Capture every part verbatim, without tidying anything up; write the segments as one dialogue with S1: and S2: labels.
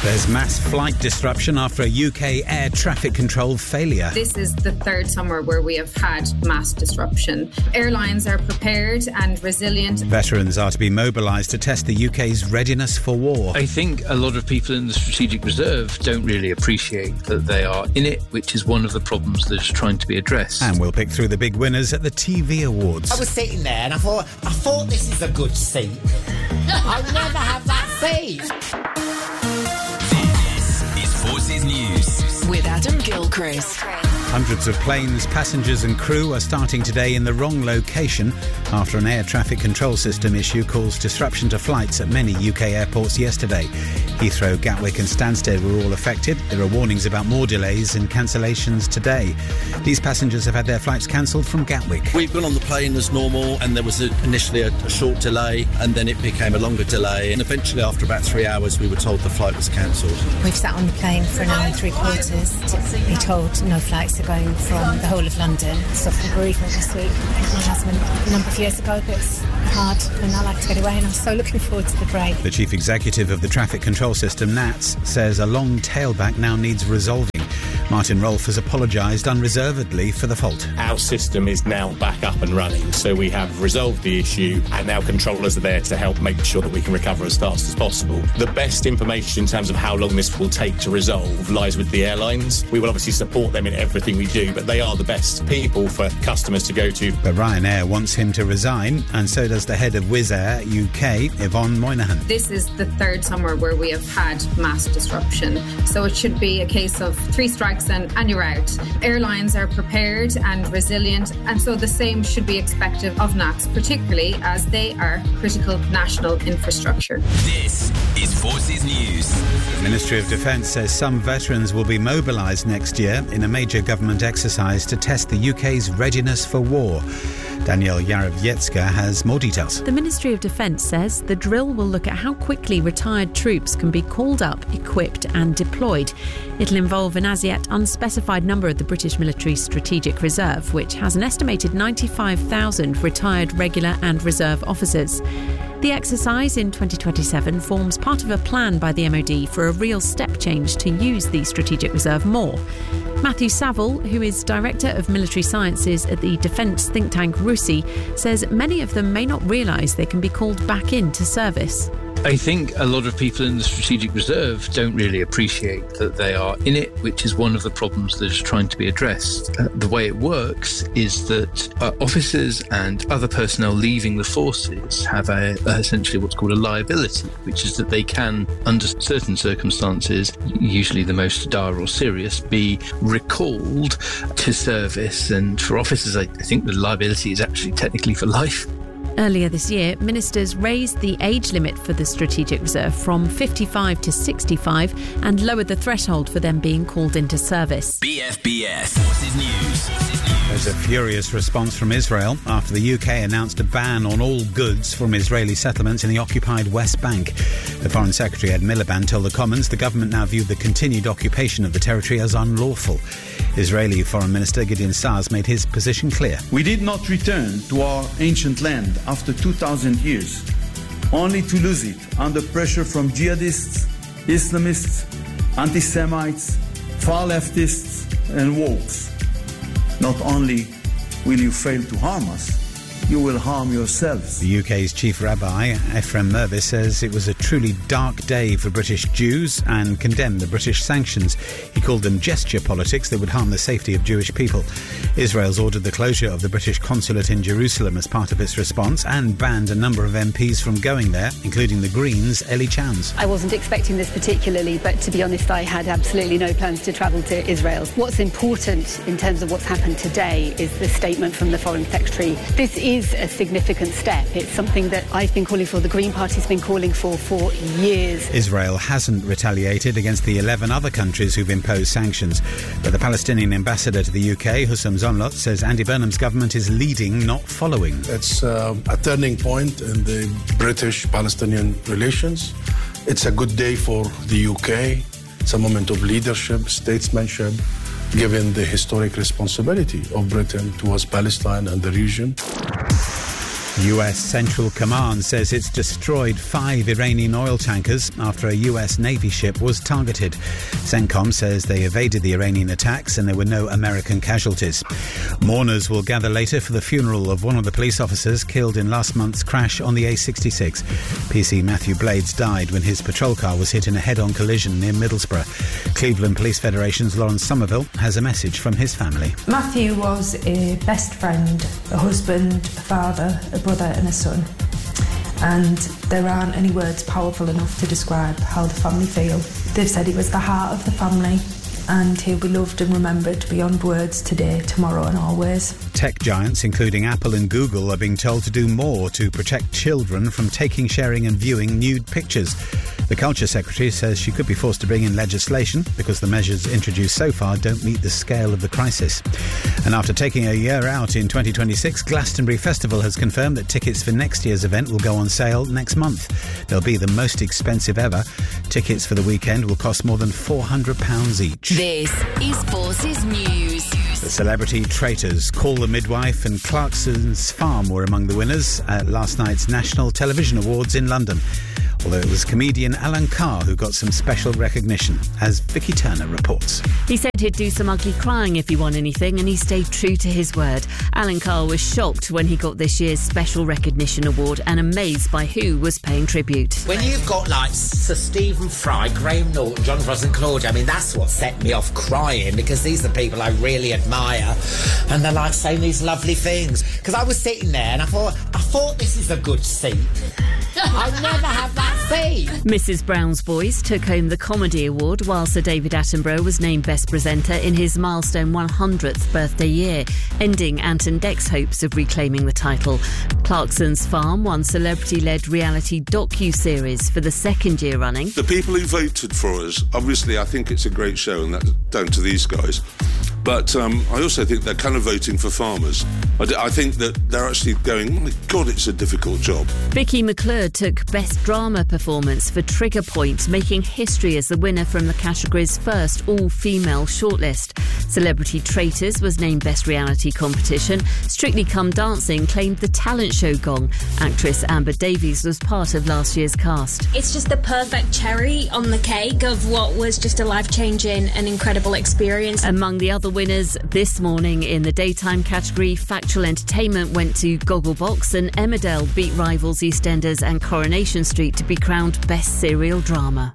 S1: There's mass flight disruption after a U K air traffic control failure.
S2: This is the third summer where we have had mass disruption. Airlines are prepared and resilient.
S1: Veterans are to be mobilised to test the U K's readiness for war.
S3: I think a lot of people in the Strategic Reserve don't really appreciate that they are in it, which is one of the problems that's trying to be addressed.
S1: And we'll pick through the big winners at the T V Awards.
S4: I was sitting there and I thought, I thought this is a good seat. I'll never have that seat.
S5: This is Forces News
S6: with Adam Gilchrist.
S1: Hundreds of planes, passengers and crew are starting today in the wrong location after an air traffic control system issue caused disruption to flights at many U K airports yesterday. Heathrow, Gatwick and Stansted were all affected. There are warnings about more delays and cancellations today. These passengers have had their flights cancelled from Gatwick.
S7: We've gone on the plane as normal and there was a, initially a, a short delay and then it became a longer delay and eventually after about three hours we were told the flight was cancelled.
S8: We've sat on the plane for an hour and three quarters to be told no flights are going from the whole of London. Suffered bereavement this week. My husband a number of years ago, but it's hard and I like to get away and I'm so looking forward to the break.
S1: The chief executive of the traffic control system, NATS, says a long tailback now needs resolving. Martin Rolfe has apologised unreservedly for the fault.
S9: Our system is now back up and running, so we have resolved the issue and now controllers are there to help make sure that we can recover as fast as possible. The best information in terms of how long this will take to resolve lies with the airlines. We will obviously support them in everything we do, but they are the best people for customers to go to.
S1: But Ryanair wants him to resign, and so does the head of Wizz Air U K, Yvonne Moynihan.
S2: This is the third summer where we have had mass disruption, so it should be a case of three strikes and, and you're out. Airlines are prepared and resilient, and so the same should be expected of NATS, particularly as they are critical national infrastructure.
S5: This is Forces News.
S1: The Ministry of Defence says some veterans will be mobilised next year in a major government exercise to test the U K's readiness for war. Danielle Yarowiecka has more details.
S10: The Ministry of Defence says the drill will look at how quickly retired troops can be called up, equipped and deployed. It'll involve an as yet unspecified number of the British Military Strategic Reserve, which has an estimated ninety-five thousand retired regular and reserve officers. The exercise in twenty twenty-seven forms part of a plan by the M O D for a real step change to use the Strategic Reserve more. Matthew Saville, who is Director of Military Sciences at the defence think tank RUSI, says many of them may not realise they can be called back into service.
S3: I think a lot of people in the Strategic Reserve don't really appreciate that they are in it, which is one of the problems that's trying to be addressed. Uh, the way it works is that uh, officers and other personnel leaving the forces have a, a, essentially what's called a liability, which is that they can, under certain circumstances, usually the most dire or serious, be recalled to service. And for officers, I, I think the liability is actually technically for life.
S10: Earlier this year, ministers raised the age limit for the Strategic Reserve from fifty-five to sixty-five and lowered the threshold for them being called into service.
S5: B F B S Forces News.
S1: There's a furious response from Israel after the U K announced a ban on all goods from Israeli settlements in the occupied West Bank. The Foreign Secretary Ed Miliband told the Commons the government now viewed the continued occupation of the territory as unlawful. Israeli Foreign Minister Gideon Sa'ar made his position clear.
S11: We did not return to our ancient land after two thousand years, only to lose it under pressure from jihadists, Islamists, anti-Semites, far leftists and wokes. Not only will you fail to harm us, you will harm yourselves.
S1: The U K's chief rabbi, Ephraim Mervis, says it was a truly dark day for British Jews and condemned the British sanctions. He called them gesture politics that would harm the safety of Jewish people. Israel's ordered the closure of the British consulate in Jerusalem as part of its response and banned a number of M Ps from going there, including the Greens' Ellie Chance.
S12: I wasn't expecting this particularly, but to be honest, I had absolutely no plans to travel to Israel. What's important in terms of what's happened today is the statement from the Foreign Secretary. This is is a significant step. It's something that I've been calling for, the Green Party's been calling for for years.
S1: Israel hasn't retaliated against the eleven other countries who've imposed sanctions. But the Palestinian ambassador to the U K, Hussam Zomlot, says Andy Burnham's government is leading, not following.
S13: It's uh, a turning point in the British-Palestinian relations. It's a good day for the U K. It's a moment of leadership, statesmanship, given the historic responsibility of Britain towards Palestine and the region.
S1: U S Central Command says it's destroyed five Iranian oil tankers after a U S Navy ship was targeted. CENTCOM says they evaded the Iranian attacks and there were no American casualties. Mourners will gather later for the funeral of one of the police officers killed in last month's crash on the A sixty-six. P C Matthew Blades died when his patrol car was hit in a head-on collision near Middlesbrough. Cleveland Police Federation's Lawrence Somerville has a message from his family.
S6: Matthew was a best friend, a husband, a father, a brother and a son. And there aren't any words powerful enough to describe how the family feel. They've said he was the heart of the family and he'll be loved and remembered beyond words today, tomorrow and always.
S1: Tech giants, including Apple and Google, are being told to do more to protect children from taking, sharing and viewing nude pictures. The Culture Secretary says she could be forced to bring in legislation because the measures introduced so far don't meet the scale of the crisis. And after taking a year out in twenty twenty-six, Glastonbury Festival has confirmed that tickets for next year's event will go on sale next month. They'll be the most expensive ever. Tickets for the weekend will cost more than four hundred pounds each.
S14: This is Forces News.
S1: The celebrity Traitors, Call the Midwife and Clarkson's Farm were among the winners at last night's National Television Awards in London. Although it was comedian Alan Carr who got some special recognition, as Vicky Turner reports.
S10: He said he'd do some ugly crying if he won anything, and he stayed true to his word. Alan Carr was shocked when he got this year's Special Recognition Award and amazed by who was paying tribute.
S4: When you've got like Sir Stephen Fry, Graham Norton, John Ross and Claudia, I mean, that's what set me off crying, because these are people I really admire and they're like saying these lovely things. Because I was sitting there and I thought, I thought this is a good seat. I never have that seat.
S10: Missus Brown's Boys took home the Comedy Award, while Sir David Attenborough was named Best Presenter in his milestone one hundredth birthday year, ending Anton Deck's hopes of reclaiming the title. Clarkson's Farm won celebrity-led reality docu-series for the second year running.
S15: The people who voted for us, obviously I think it's a great show, and that's down to these guys. But um, I also think they're kind of voting for farmers. I, d- I think that they're actually going, oh my God, it's a difficult job.
S10: Vicky McClure took Best Drama Performance for Trigger Point, making history as the winner from the category's first all-female shortlist. Celebrity Traitors was named Best Reality Competition. Strictly Come Dancing claimed the talent show gong. Actress Amber Davies was part of last year's cast.
S16: It's just the perfect cherry on the cake of what was just a life-changing and incredible experience.
S10: Among the other winners this morning in the daytime category, Factual Entertainment went to Gogglebox, and Emmerdale beat rivals EastEnders and Coronation Street to be crowned Best Serial Drama.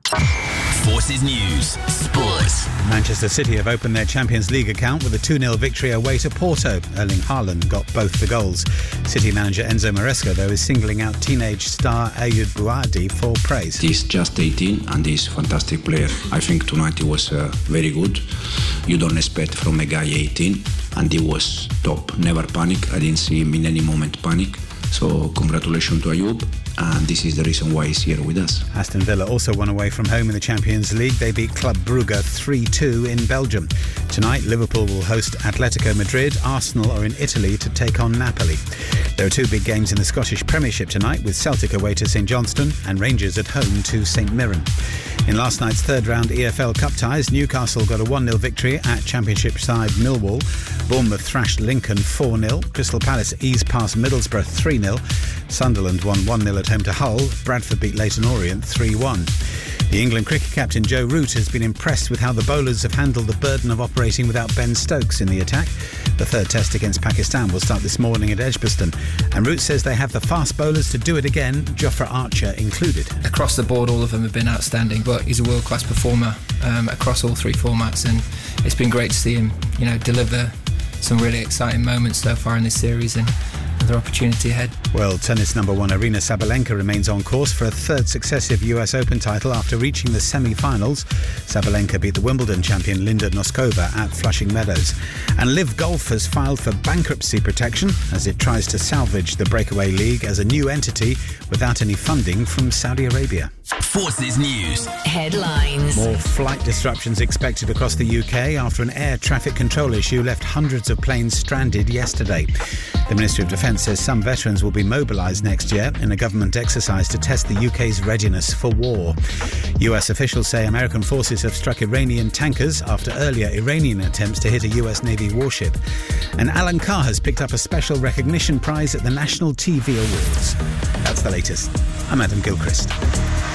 S5: Forces News Sports.
S1: Manchester City have opened their Champions League account with a two nil victory away to Porto. Erling Haaland got both the goals. City manager Enzo Maresca, though, is singling out teenage star Ayoub Bouadi for praise.
S17: He's just eighteen and he's a fantastic player. I think tonight he was uh, very good. You don't expect from a guy eighteen, and he was top. Never panic. I didn't see him in any moment panic. So congratulations to Ayoub, and this is the reason why he's here with us.
S1: Aston Villa also won away from home in the Champions League. They beat Club Brugge three two in Belgium. Tonight, Liverpool will host Atletico Madrid. Arsenal are in Italy to take on Napoli. There are two big games in the Scottish Premiership tonight, with Celtic away to St Johnstone and Rangers at home to St Mirren. In last night's third-round E F L Cup ties, Newcastle got a one nil victory at Championship side Millwall. Bournemouth thrashed Lincoln four nil. Crystal Palace eased past Middlesbrough three nil. Sunderland won one nil at home to Hull. Bradford beat Leyton Orient three one. The England cricket captain Joe Root has been impressed with how the bowlers have handled the burden of operating without Ben Stokes in the attack. The third test against Pakistan will start this morning at Edgbaston, and Root says they have the fast bowlers to do it again, Jofra Archer included.
S18: Across the board, all of them have been outstanding, but he's a world-class performer um, across all three formats, and it's been great to see him, you know, deliver some really exciting moments so far in this series, and another opportunity ahead.
S1: World tennis number one Aryna Sabalenka remains on course for a third successive U S Open title after reaching the semi-finals. Sabalenka beat the Wimbledon champion Linda Noskova at Flushing Meadows. And Liv Golf has filed for bankruptcy protection as it tries to salvage the breakaway league as a new entity without any funding from Saudi Arabia.
S5: Forces News
S14: Headlines.
S1: More flight disruptions expected across the U K after an air traffic control issue left hundreds of planes stranded yesterday. The Ministry of Defence says some veterans will be mobilised next year in a government exercise to test the U K's readiness for war. U S officials say American forces have struck Iranian tankers after earlier Iranian attempts to hit a U S Navy warship. And Alan Carr has picked up a special recognition prize at the National T V Awards. That's the latest. I'm Adam Gilchrist.